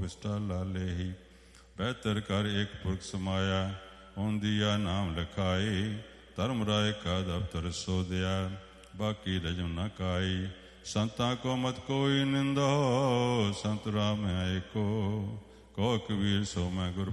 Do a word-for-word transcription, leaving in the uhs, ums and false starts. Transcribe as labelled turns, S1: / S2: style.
S1: ਨਿਸ਼ਟਾ ਲਾਲੇ ਹੀ। ਬਿਹਤਰ ਕਰ ਇੱਕ ਪੁਰਖ ਸਮਾਇਆ, ਹੁੰਦੀਆ ਨਾਮ ਲਿਖਾਈ। ਧਰਮ ਰਾਏ ਕਾ ਦਫਤਰ ਸੋਧਿਆ, ਬਾਕੀ ਰਜਮ ਨ ਕਾਈ। ਸੰਤਾਂ ਕੋ ਮਤ ਕੋਈ ਨਿੰਦੋ, ਸੰਤ ਰਾਮ ਹੈ ਏਕੋ। ਕੋ ਕਬੀਰ ਸੋ ਮੈਂ ਗੁਰ